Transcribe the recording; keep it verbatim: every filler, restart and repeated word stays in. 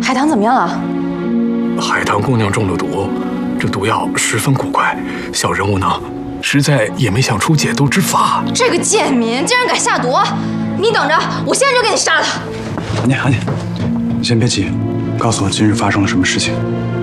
海棠怎么样了？ 海棠姑娘中了毒，这毒药十分古怪，小人物呢，实在也没想出解毒之法。 这个贱民竟然敢下毒！你等着，我现在就给你杀了。 韩念，韩念，你先别急，告诉我今日发生了什么事情。